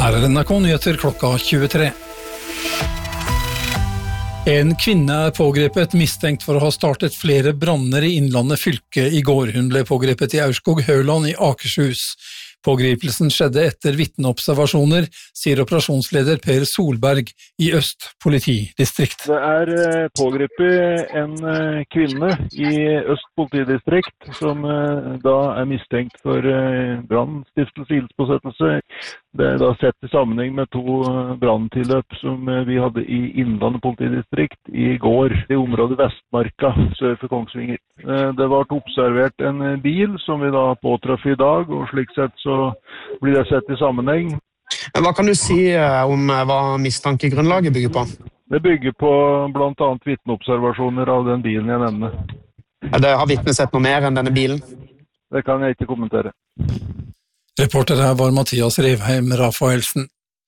Her NRK Nyheter klokka 23. En kvinne pågrepet mistenkt for å ha startet flere branner i Innlandet fylke i går. Hun ble pågrepet i Aurskog-Høland i Akershus. Pågripelsen skjedde etter vitneobservasjoner, sier operasjonsleder Per Solberg i Øst politidistrikt. Det pågrepet en kvinne i Øst politidistrikt som da mistenkt for brannstiftelse, ildspåsettelse. Det da sett i sammenheng med 2 branntilløp som vi hadde i Innlandet politidistrikt i går, i området Vestmarka, sør for Kongsvinger. Det var observert en bil som vi da påtraff i dag, og slik sett så blir det sett i sammenheng. Hva kan du si om hva mistankegrunnlaget bygger på? Det bygger på blant annet vitneobservasjoner av den bilen jeg nevner. Har vitnet sett noe mer enn denne bilen? Det kan jeg ikke kommentere. Reporter her var Mathias Revheim Rafaelsen.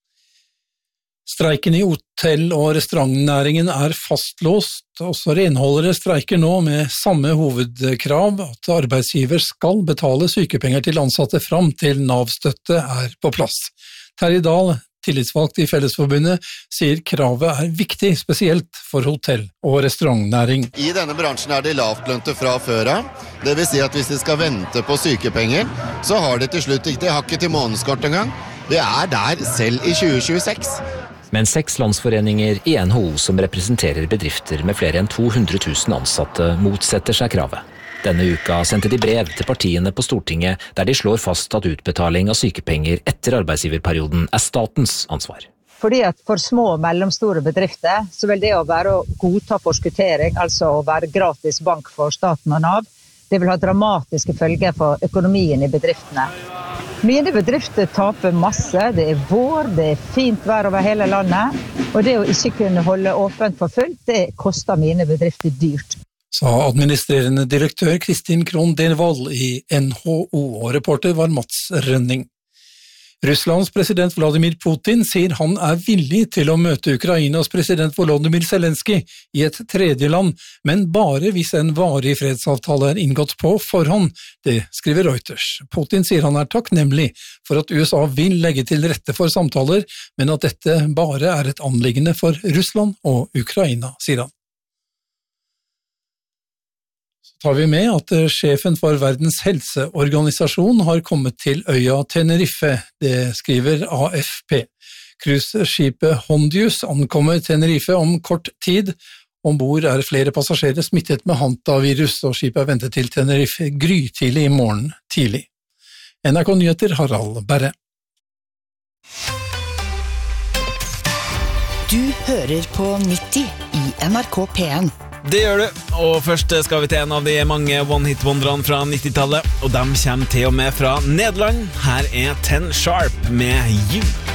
Streiken i hotell- og restaurantnæringen fastlåst. Også renholdere streiker nå med samme hovedkrav, at arbeidsgiver skal betale sykepenger til ansatte fram til Nav-støtte på plass. Terje Dahl, tillitsvalgt i Fellesforbundet, sier kravet viktig, spesielt for hotell- og restaurantnæring. I denne bransjen det lavtlønte fra før av. Det vil si at hvis de skal vente på sykepenger, så har de til slutt ikke, de har ikke til månedskort engang. Det der selv i 2026. Men 6 landsforeninger i NHO som representerer bedrifter med flere enn 200 000 ansatte motsetter seg kravet. Denne uka sendte de brev til partiene på Stortinget der de slår fast at utbetaling av sykepenger etter arbeidsgiverperioden statens ansvar. Fordi at for små og mellomstore bedrifter så vil det å være å godta forskuttering, altså å være gratis bank for staten og Nav, det vil ha dramatiske følger for økonomien i bedriftene. Mine bedrifter taper masse, det vår, det fint vær over hele landet, og det å ikke kunne holde åpent for fullt, det koster mine bedrifter dyrt. Sa administrerende direktør Kristin Krohn Devold i NHO, og reporter var Mats Rønning. Russlands president Vladimir Putin sier han villig til å møte Ukrainas president Volodymyr Zelenskyj i et tredje land, men bare hvis en varig fredsavtale inngått på forhånd, det skriver Reuters. Putin sier han takknemlig for at USA vil legge til rette for samtaler, men at dette bare et anliggende for Russland og Ukraina, sier han. Tar vi med at sjefen for Verdens helseorganisasjon har kommet til øya Tenerife, det skriver AFP. Cruiseskipet Hondius ankommer Tenerife om kort tid. Ombord flere passasjerer smittet med hantavirus, og skipet ventet til Tenerife grytidlig i morgen tidlig. NRK Nyheter, Harald Berre. Du hører på 90 i NRK P1. Det gjør du, og først skal vi til en av de mange one-hit-wonderne fra 90-tallet, og de kommer til og med fra Nederland. Her 10 Sharp med You.